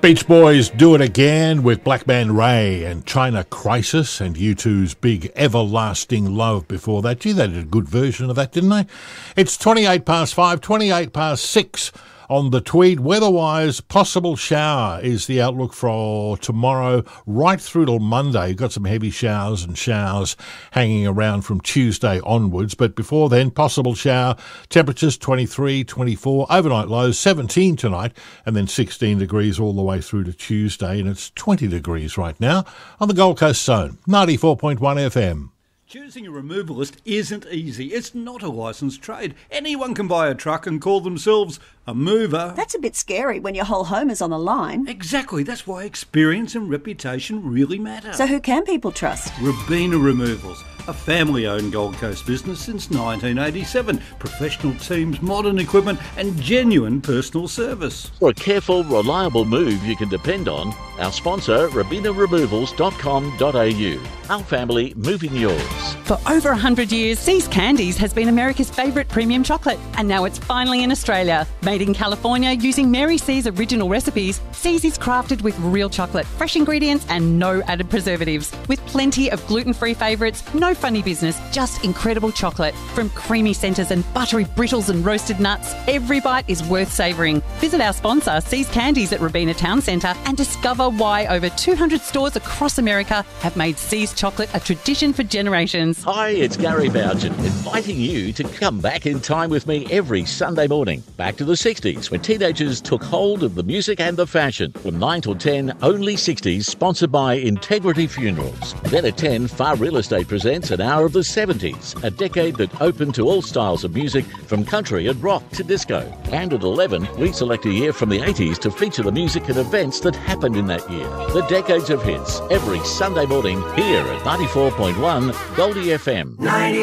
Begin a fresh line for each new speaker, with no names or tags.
Beach Boys do it again with Black Man Ray and China Crisis, and U2's Big Everlasting Love before that. Gee, they did a good version of that, didn't they? It's 28 past 5, 28 past 6 on the Tweed. Weather-wise, possible shower is the outlook for tomorrow right through till Monday. You've got some heavy showers and showers hanging around from Tuesday onwards. But before then, possible shower. Temperatures 23, 24. Overnight lows 17 tonight, and then 16 degrees all the way through to Tuesday. And it's 20 degrees right now on the Gold Coast Zone. 94.1 FM.
Choosing a removalist isn't easy. It's not a licensed trade. Anyone can buy a truck and call themselves a mover.
That's a bit scary when your whole home is on the line.
Exactly. That's why experience and reputation really matter.
So who can people trust?
Robina Removals, a family-owned Gold Coast business since 1987. Professional teams, modern equipment and genuine personal service.
For a careful, reliable move you can depend on, our sponsor, RobinaRemovals.com.au. Our family moving yours.
For over 100 years, See's Candies has been America's favourite premium chocolate, and now it's finally in Australia. Made in California using Mary C's original recipes, See's is crafted with real chocolate, fresh ingredients and no added preservatives. With plenty of gluten-free favourites, no funny business, just incredible chocolate. From creamy centres and buttery brittles and roasted nuts, every bite is worth savouring. Visit our sponsor, See's Candies at Robina Town Centre, and discover why over 200 stores across America have made See's chocolate a tradition for generations.
Hi, it's Gary Bougen, inviting you to come back in time with me every Sunday morning. Back to the 60s, when teenagers took hold of the music and the fashion. From 9 till 10, Only 60s, sponsored by Integrity Funerals. Then at 10, Far Real Estate presents An Hour of the 70s, a decade that opened to all styles of music, from country and rock to disco. And at 11, we select a year from the 80s to feature the music and events that happened in that year. The Decades of Hits, every Sunday morning here at 94.1 Goldie FM.